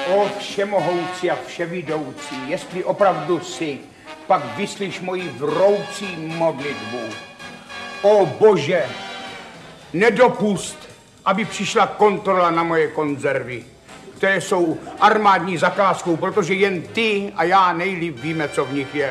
O všemohoucí a vševidoucí, jestli opravdu jsi, pak vyslyš moji vroucí modlitbu. O Bože, nedopust, aby přišla kontrola na moje konzervy, které jsou armádní zakázkou, protože jen ty a já nejlíp víme, co v nich je.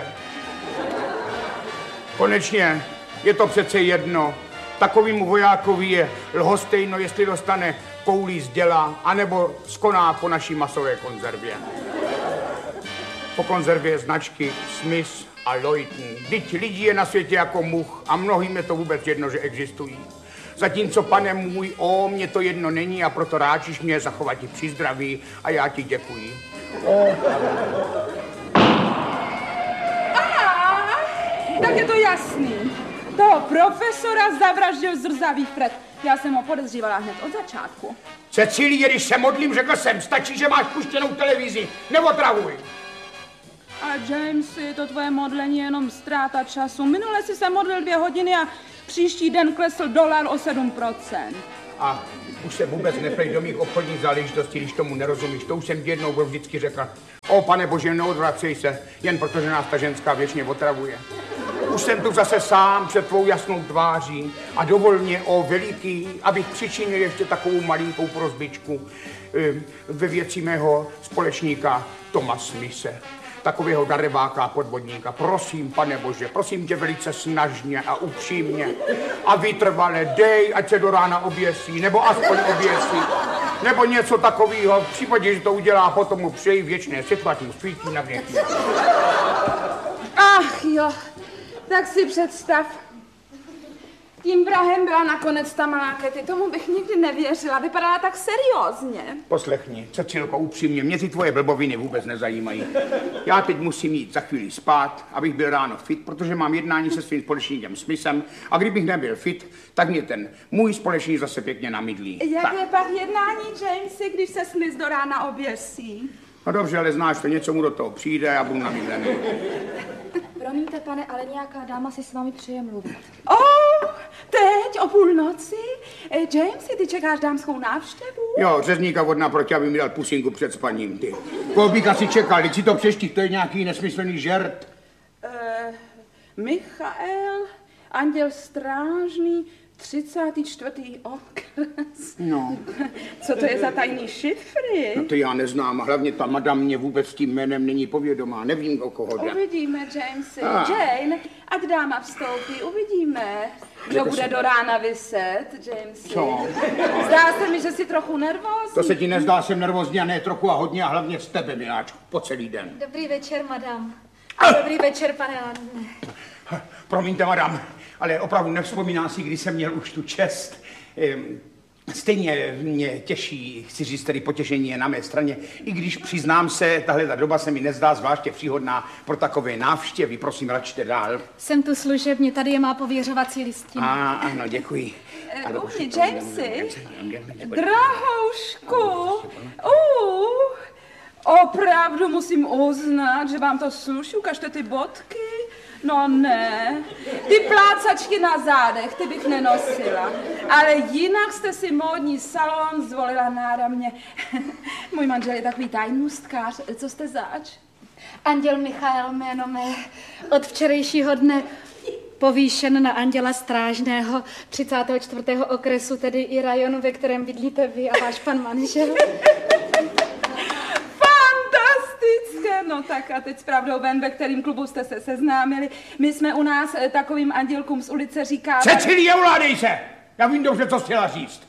Konečně je to přece jedno. Takovému vojákovi je lhostejno, jestli dostane koulí z děla, anebo skoná po naší masové konzervě. Po konzervě značky Smith a Lawton. Vždyť lidí je na světě jako much a mnohým je to vůbec jedno, že existují. Zatímco, pane můj, mně to jedno není a proto ráčíš mě zachovat ti při zdraví a já ti děkuji. Tak je to jasný. Toho profesora zavraždil zrzavý Fred. Já jsem ho podezřívala hned od začátku. Cecilie, když se modlím, řekl jsem, stačí, že máš puštěnou televizi. Neotravuj. Ale Jamesy, to tvoje modlení je jenom ztráta času. Minule si se modlil 2 hodiny a příští den klesl dolar o 7%. A už se vůbec neprej do mých obchodních záležitostí, když tomu nerozumíš. To už jsem ti jednou vždycky řekla. O, pane Bože, neodvracej se, jen protože nás ta ženská věčně otravuje. Už jsem tu zase sám před tvou jasnou tváří a dovol mě, o veliký, abych přičinil ještě takovou malinkou prozbičku ve věci mého společníka Toma Smise. Takového darebáka a podvodníka. Prosím, pane Bože, prosím tě velice snažně a upřímně a vytrvale dej, ať se do rána oběsí, nebo aspoň oběsí, nebo něco takového. V případě, že to udělá, potom mu přeji věčné světlo, ať mu svítí na věky. Ach jo, tak si představ. Tím vrahem byla nakonec ta malá Katy. Tomu bych nikdy nevěřila. Vypadala tak seriózně. Poslechni, Cecilko, upřímně, mě ty tvoje blboviny vůbec nezajímají. Já teď musím jít za chvíli spát, abych byl ráno fit, protože mám jednání se svým společníkem Smithem a kdybych nebyl fit, tak mě ten můj společník zase pěkně namydlí. Jak je pak jednání, Jamesy, když se Smith do rána oběsí? No dobře, ale znáš to, něco mu do toho přijde a budu namydlený. Promiňte, pane, ale nějaká dáma si s vámi přeje mluvit. Teď o půlnoci? Jamesy, ty čekáš dámskou návštěvu? Jo, řezníka od naproti, aby mi dal pusinku před spaním, ty. Koho bych asi čekal, teď si to přečti, to je nějaký nesmyslný žert. Michael, anděl strážný, 34. okres. No. Co to je za tajný šifry? No to já neznám, hlavně ta madam mě vůbec s tím jménem není povědomá, nevím, o koho jde. Uvidíme, Jamesy. Jane, ať dáma vstoupí, uvidíme. Kdo bude do rána vyset, Jamesy? Co? Zdá se mi, že jsi trochu nervózní. To se ti nezdá, jsem nervózní a ne trochu a hodně a hlavně z tebe, miláčku, po celý den. Dobrý večer, madam. Dobrý večer, pane Landne. Promiňte, madam, ale opravdu nevzpomíná si, kdy jsem měl už tu čest. Stejně mě těší, chci říct, tedy potěšení je na mé straně, i když přiznám se, tahle ta doba se mi nezdá zvláště příhodná pro takové návštěvy. Prosím, račte dál. Jsem tu služebně, tady je má pověřovací listina. Ano, děkuji. Jamesy, drahoušku, opravdu musím uznat, že vám to sluší, ukažte ty bodky. No ne, ty plácačky na zádech, ty bych nenosila, ale jinak jste si módní salon zvolila náramně. Můj manžel je takový tajnůstkář, co jste zač? Anděl Michael jméno mé, od včerejšího dne povýšen na anděla strážného 34. okresu, tedy i rajonu, ve kterém bydlíte vy a váš pan manžel. No tak a teď s pravdou ven, ve kterým klubu jste se seznámili. My jsme u nás takovým andělkům z ulice říkávali... Cecilie, ovládej se! Já vím dobře, co chtěla říct.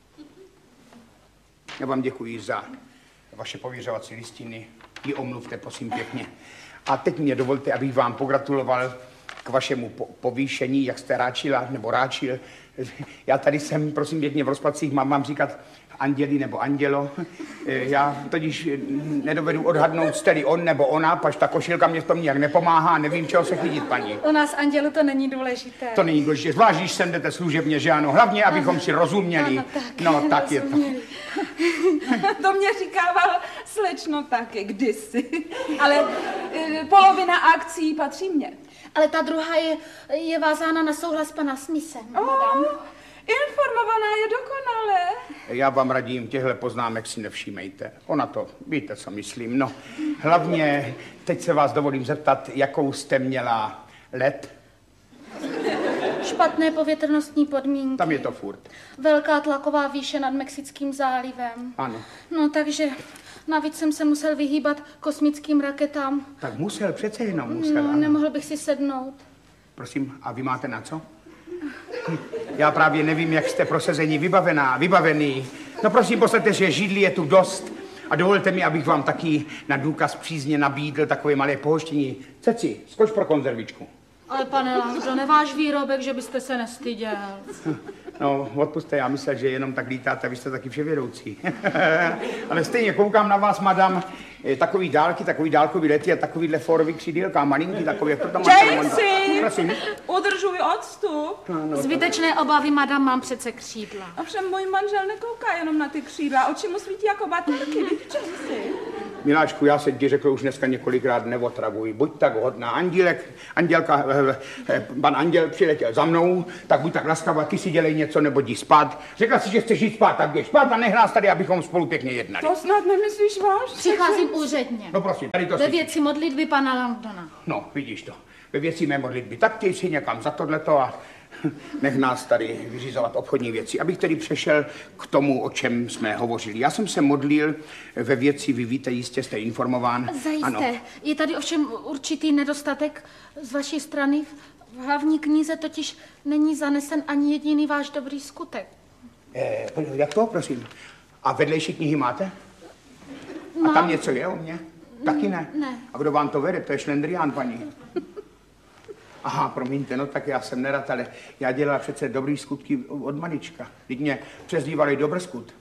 Já vám děkuji za vaše pověřovací listiny. Ji omluvte, prosím, pěkně. A teď mě dovolte, abych vám pogratuloval k vašemu povýšení, jak jste ráčila, nebo ráčil. Já tady jsem, prosím, pěkně v rozpacích, mám říkat anděli nebo andělo. Já totiž nedovedu odhadnout, jste-li on nebo ona, paž ta košilka mě v tom nijak nepomáhá, nevím, čeho se chytit, paní. U nás andělu to není důležité. To není důležité, zvlášť, když sem jdete služebně, že ano, hlavně, abychom si rozuměli. Ano, tak, no, tak je to. To mě říkával slečno taky kdysi, ale polovina akcí patří mně. Ale ta druhá je vázána na souhlas pana Smise, madam. Informovaná je dokonale. Já vám radím, těchto poznámek si nevšímejte. Ona to, víte, co myslím. No, hlavně, teď se vás dovolím zeptat, jakou jste měla let? Špatné povětrnostní podmínky. Tam je to furt. Velká tlaková výše nad Mexickým zálivem. Ano. No, takže navíc jsem se musel vyhýbat kosmickým raketám. Tak musel, přece jenom musel. No, ano. nemohl bych si sednout. Prosím, a vy máte na co? Já právě nevím, jak jste pro sezení vybavený. No prosím, poslete, že židlí je tu dost. A dovolte mi, abych vám taky na důkaz přízně nabídl takové malé pohoštění. Ceci, skoč pro konzervičku. Ale pane Lando, neváš výrobek, že byste se nestyděl. No, odpusťte, já myslel, že jenom tak lítáte, vy jste taky vševědoucí. Ale stejně koukám na vás, madam, takový dálkový lety a takovýhle forový křidílka, malinký takový, jak to tam máte. Jamesy! Prosím. Udržuj odstup. Zbytečné obavy, madam, mám přece křídla. Ovšem můj manžel nekouká jenom na ty křídla, oči mu svítí jako baterky, vidíš, Jamesy? Miláčku, já se ti řekl už dneska několikrát, neotravuj. Buď tak hodná. Pan Anděl přiletěl za mnou, tak buď tak laskavá, ty si dělej něco nebo jdi spát. Řekla si, že chceš jít spát, tak běž spát a nech nás tady, abychom spolu pěkně jednali. To snad nemyslíš vážně? Přicházím úředně. No prosím, tady to Ve si. věci modlitby pana Landona. No, vidíš to. Ve věci mé modlitby. Tak těj si někam za tohleto a nech nás tady vyřizovat obchodní věci. Abych tedy přešel k tomu, o čem jsme hovořili. Já jsem se modlil ve věci, vy víte, jistě jste informován. Zajisté. Ano. Je tady ovšem určitý nedostatek z vaší strany. V hlavní knize totiž není zanesen ani jediný váš dobrý skutek. Jak to, prosím? A vedlejší knihy máte? A Mám. tam něco je o mně? Taky ne? Ne. A kdo vám to vede? To je šlendrián, paní. Aha, promiňte, no tak já jsem nerad, ale já dělal přece dobrý skutky od malička. Teď mě přezdívali Dobrskut.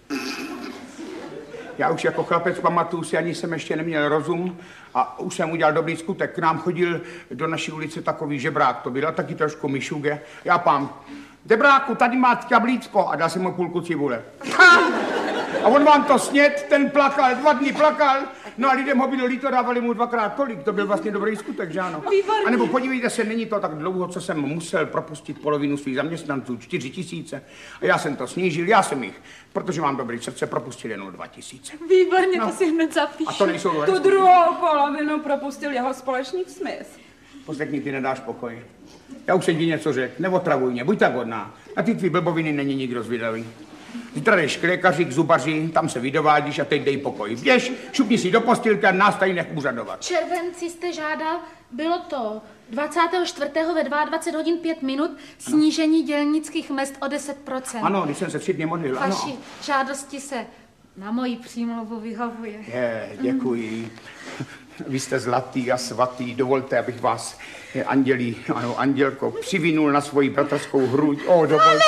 Já už jako chlapec pamatuju si, ani jsem ještě neměl rozum a už jsem udělal dobrý skutek. K nám chodil do naší ulice takový žebrák, to byl taky trošku myšuge. Já pám, Debráku, tady máte jablíčko a dal jsem mu půlku cibule. A on vám to sněd, ten plakal, 2 dny plakal, no a lidem ho bylo líto, dávali mu 2krát tolik, to byl vlastně dobrý skutek, že ano? Výborně. A nebo podívejte se, není to tak dlouho, co jsem musel propustit polovinu svých zaměstnanců, 4 000. A já jsem to snížil, já jsem jich, protože mám dobrý srdce, propustil jenom 2 000. Výborně, No. to si hned zapíšu. A to nejsou Tu druhou polovinu propustil jeho společník Smith. Poslední ty nedáš pokoj. Já už jsem ti něco řekl, neotravuj mě, buď tak hodná. A ty tvý blboviny není nikdo zvědavý. Zítra jdeš k lékaři, k zubaři, tam se vydovádíš a teď dej pokoj. Běž, šupni si do postýlky a nás tady nech úřadovat. Červenci jste žádal, bylo to 24. ve 22 hodin 5 minut, snížení dělnických mezd o 10%. Ano, když jsem se 3 dny modlil, ano. Vaši žádosti se na moji přímluvu vyhovuje. Děkuji. Vy jste zlatý a svatý, dovolte, abych vás, andělko, přivinul na svoji bratrskou hruď. Dovolte.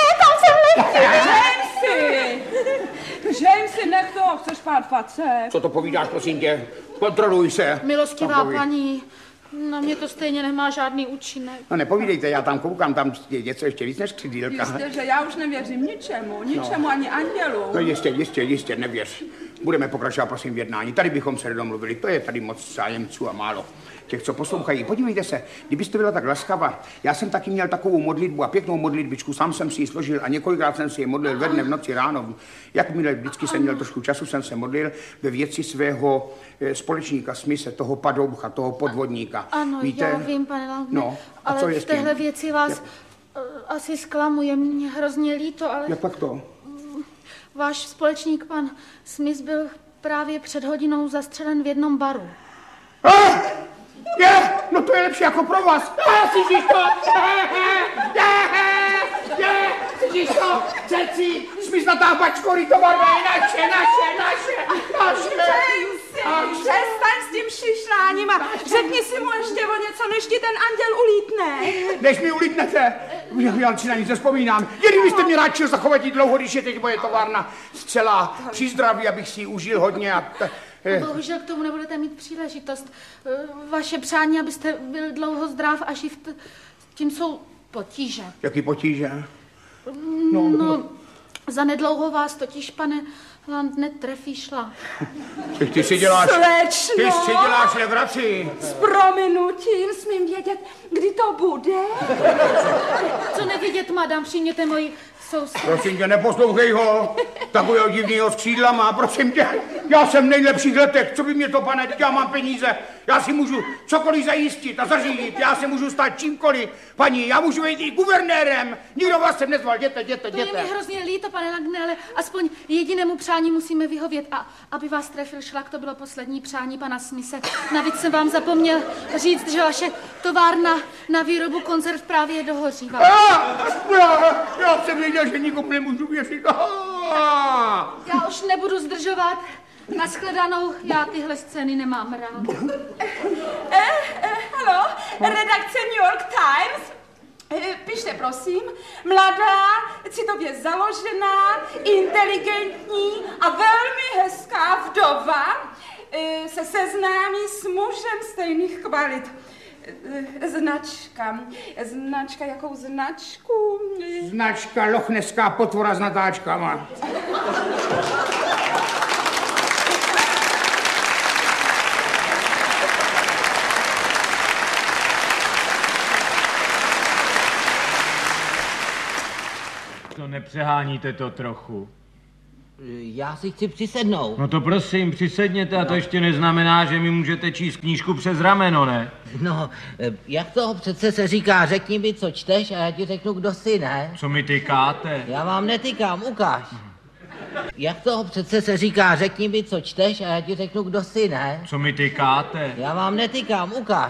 Jamesy, nech to, chceš pát facek. Co to povídáš, prosím tě? Kontroluj se. Milostivá Takový. paní, na mě to stejně nemá žádný účinek. No nepovídejte, já tam koukám, tam je něco ještě víc než křidílka. Jistě, že já už nevěřím ničemu, ani andělu. No jistě, nevěř. Budeme pokračovat, prosím, v jednání. Tady bychom se domluvili, to je tady moc zájemců a málo těch, co poslouchají. Podívejte se, kdybyste byla tak laskavá, já jsem taky měl takovou modlitbu a pěknou modlitbičku, sám jsem si ji složil a několikrát jsem si ji modlil ve dne, v noci, ráno. Jakmile vždycky jsem měl trošku času, jsem se modlil ve věci svého společníka Smise, toho padoucha, toho podvodníka. Ano, víte? já vím, pane Landne, No, a co ale je v s tím? téhle věci vás asi zklamu, je mě hrozně líto, ale Jak pak to? váš společník, pan Smith, byl právě před hodinou zastřelen v jednom baru. No to je lepší jako pro vás. Slyšíš to? Slyšíš to? Ceci, smysl natáh bačkory, to barva je naše. Přestaň s tím šišláním a řekni si mu ještě o něco, než ti ten anděl ulítne. Než mi ulítnete, já si na nic nespomínám. Jen byste mě radšil zachovat dlouho, když je teď moje továrna zcela při zdraví, abych si ji užil hodně a... Bohužel k tomu nebudete mít příležitost. Vaše přání, abyste byl dlouho zdrav a živ, tím jsou potíže. Jaký potíže? No, zanedlouho vás totiž, pane Landne, trefí šla. Ty si děláš... Slečno. Ty si děláš legraci. S prominutím smím vědět, kdy to bude? Co nevidět, madam, přijměte moji Prosím tě, neposlouchej ho. Takového divného skřídla má, prosím tě. Já jsem v nejlepších letech, co by mě to, pane, já mám peníze. Já si můžu cokoliv zajistit a zařídit. Já se můžu stát čímkoliv. Paní, já můžu být i guvernérem. Nikdo vás sem nezval, jděte. To je mi hrozně líto, pane Lagne, ale aspoň jedinému přání musíme vyhovět. A aby vás trefil šlak, to bylo poslední přání pana Smise. Navíc jsem vám zapomněl říct, že vaše továrna na výrobu konzerv právě dohořívá. Já jsem věděl, že nikomu nemůžu věřit. Já už nebudu zdržovat. Nashledanou, já tyhle scény nemám rád. Halo, redakce New York Times. Pište, prosím. Mladá, citově založená, inteligentní a velmi hezká vdova se seznámí s mužem stejných kvalit. Značka, jakou značku? Značka lochneská potvora s natáčkama. To nepřeháníte to trochu. Já si chci přisednout. No to prosím, přisedněte a to ještě neznamená, že mi můžete číst knížku přes rameno, ne? No, jak toho přece se říká, řekni mi, co čteš a já ti řeknu, kdo jsi, ne? Co mi tykáte? Já vám netykám, ukáž. Jak toho přece se říká, řekni mi, co čteš a já ti řeknu, kdo jsi, ne? Co mi tykáte? Já vám netykám, ukáž.